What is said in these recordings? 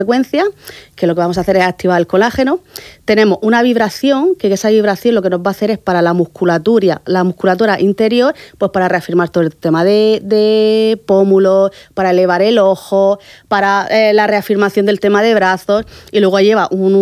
frecuencia, que lo que vamos a hacer es activar el colágeno. Tenemos una vibración, que esa vibración lo que nos va a hacer es para la musculatura interior, pues para reafirmar todo el tema de pómulos, para elevar el ojo, para la reafirmación del tema de brazos, y luego lleva un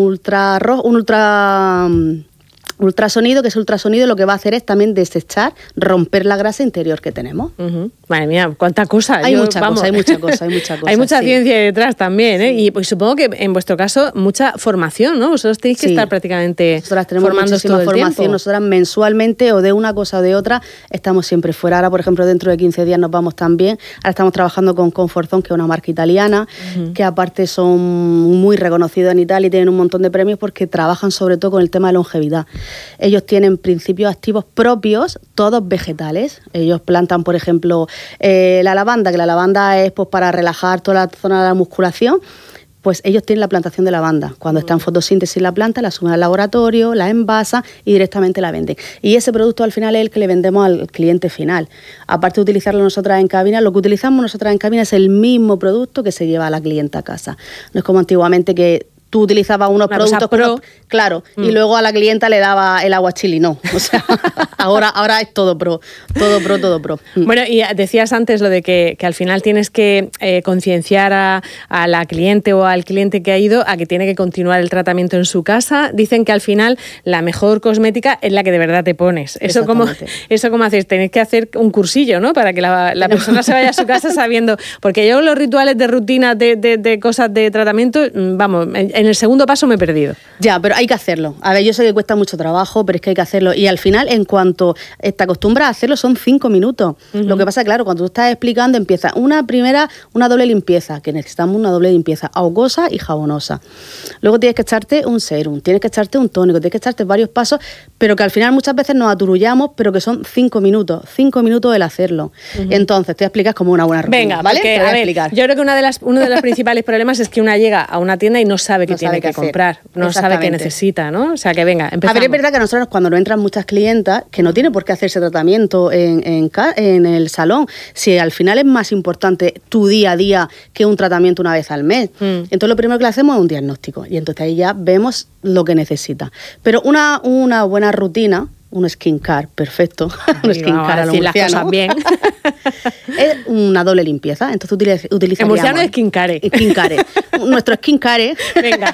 ultrasonido, que ese ultrasonido lo que va a hacer es también desechar, romper la grasa interior que tenemos. Uh-huh. Madre mía, cuánta cosa. Hay mucha cosa. Hay mucha ciencia detrás también, ¿eh? Sí. Y pues supongo que en vuestro caso mucha formación, ¿no? Vosotros tenéis que estar prácticamente Nosotras tenemos muchísima formación. Nosotras mensualmente o de una cosa o de otra estamos siempre fuera. Ahora, por ejemplo, dentro de 15 días nos vamos también. Ahora estamos trabajando con Comfort Zone, que es una marca italiana, que aparte son muy reconocidos en Italia y tienen un montón de premios porque trabajan sobre todo con el tema de longevidad. Ellos tienen principios activos propios, todos vegetales. Ellos plantan, por ejemplo, la lavanda, que la lavanda es pues para relajar toda la zona de la musculación. Pues ellos tienen la plantación de lavanda. Cuando está en fotosíntesis la planta, la suben al laboratorio, la envasan y directamente la venden. Y ese producto al final es el que le vendemos al cliente final. Aparte de utilizarlo nosotras en cabina, lo que utilizamos nosotras en cabina es el mismo producto que se lleva a la clienta a casa. No es como antiguamente que tú utilizabas unos productos claro, y luego a la clienta le daba el agua chili, no. O sea, ahora es todo pro. Bueno, y decías antes lo de que al final tienes que concienciar a la cliente o al cliente que ha ido a que tiene que continuar el tratamiento en su casa. Dicen que al final la mejor cosmética es la que de verdad te pones. Eso como hacéis, tenéis que hacer un cursillo, ¿no? Para que la persona se vaya a su casa sabiendo, porque yo los rituales de rutina de cosas de tratamiento, vamos, en el segundo paso me he perdido. Ya, pero hay que hacerlo. A ver, yo sé que cuesta mucho trabajo, pero es que hay que hacerlo. Y al final, en cuanto te acostumbras a hacerlo, son 5 minutos. Uh-huh. Lo que pasa, claro, cuando tú estás explicando, empieza una doble limpieza, que necesitamos una doble limpieza, ahogosa y jabonosa. Luego tienes que echarte un serum, tienes que echarte un tónico, tienes que echarte varios pasos, pero que al final muchas veces nos aturullamos, pero que son 5 minutos el hacerlo. Uh-huh. Entonces, te voy a explicar como una buena rutina. Venga, ¿vale? Porque, te voy a explicar. Yo creo que uno de los principales problemas es que una llega a una tienda y no sabe qué tiene que comprar, no sabe qué necesita, ¿no? O sea, que venga, empezamos. A ver, es verdad que a nosotros cuando nos entran muchas clientas, que no tiene por qué hacerse tratamiento en el salón, si al final es más importante tu día a día que un tratamiento una vez al mes. Entonces lo primero que le hacemos es un diagnóstico y entonces ahí ya vemos lo que necesita. Pero una buena rutina, un skincare perfecto, un skincare a lo las cosas bien. Es una doble limpieza. Entonces utilizaríamos... En murciano es skincare. Nuestro skincare. Venga.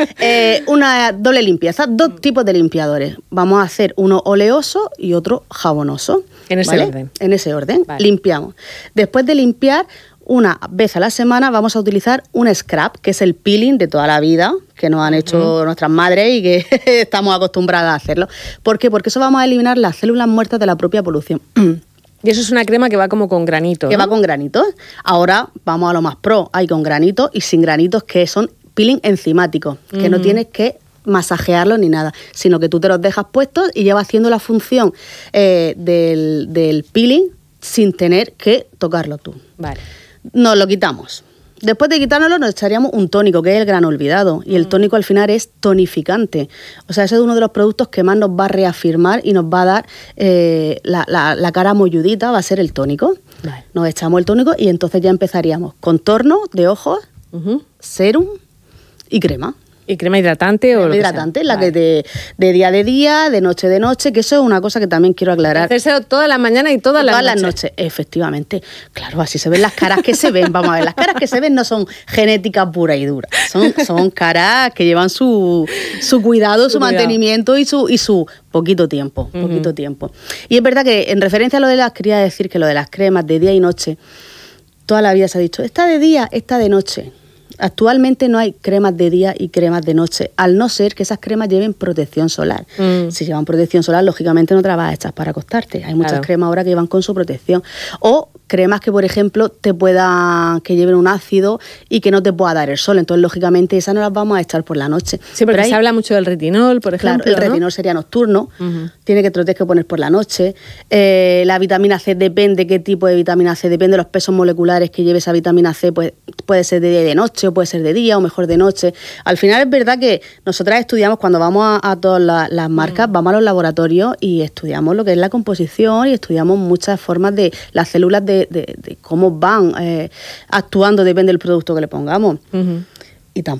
Una doble limpieza, 2 tipos de limpiadores. Vamos a hacer uno oleoso y otro jabonoso. En ese orden. En ese orden. Vale. Limpiamos. Después de limpiar, una vez a la semana vamos a utilizar un scrub, que es el peeling de toda la vida, que nos han hecho nuestras madres y que estamos acostumbradas a hacerlo. ¿Por qué? Porque eso vamos a eliminar las células muertas de la propia polución. Y eso es una crema que va como con granitos, que ¿no? va con granitos. Ahora vamos a lo más pro. Hay con granitos y sin granitos, que son peeling enzimáticos, que no tienes que masajearlos ni nada, sino que tú te los dejas puestos y ya va haciendo la función del peeling sin tener que tocarlo tú. Vale. Nos lo quitamos. Después de quitárnoslo nos echaríamos un tónico, que es el grano olvidado. Y el tónico al final es tonificante. O sea, ese es uno de los productos que más nos va a reafirmar y nos va a dar la cara molludita, va a ser el tónico. Vale. Nos echamos el tónico y entonces ya empezaríamos contorno de ojos, serum y crema. ¿Y crema hidratante o lo que hidratante, sea? La que de día, de noche, que eso es una cosa que también quiero aclarar. Hacerse toda la mañana y todas las noches. Efectivamente. Claro, así se ven las caras que se ven. Vamos a ver, las caras que se ven no son genética pura y dura. Son caras que llevan su cuidado, su mantenimiento y su poquito tiempo. Y es verdad que en referencia a lo de quería decir que lo de las cremas de día y noche, toda la vida se ha dicho, esta de día, esta de noche. Actualmente no hay cremas de día y cremas de noche, al no ser que esas cremas lleven protección solar. Si llevan protección solar, lógicamente no te las vas a echar para acostarte. Hay muchas cremas ahora que llevan con su protección. O cremas que, por ejemplo, que lleven un ácido y que no te pueda dar el sol. Entonces, lógicamente, esas no las vamos a echar por la noche. Sí, porque se habla mucho del retinol, por ejemplo. Claro, el retinol sería nocturno, te lo tienes que poner por la noche. La vitamina C depende qué tipo de vitamina C, depende de los pesos moleculares que lleve esa vitamina C, pues puede ser de día y de noche, o puede ser de día, o mejor de noche. Al final es verdad que nosotras estudiamos, cuando vamos a todas las marcas, vamos a los laboratorios y estudiamos lo que es la composición y estudiamos muchas formas de las células de cómo van actuando, depende del producto que le pongamos.